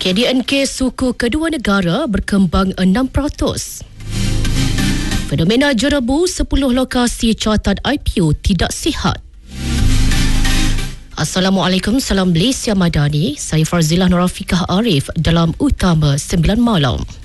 KDNK suku kedua negara berkembang 6%. Fenomena jerebu 10 lokasi carta IPO tidak sihat. Assalamualaikum, salam Malaysia Madani. Saya Farzilah Norafikah Arif dalam Utama 9 Malam.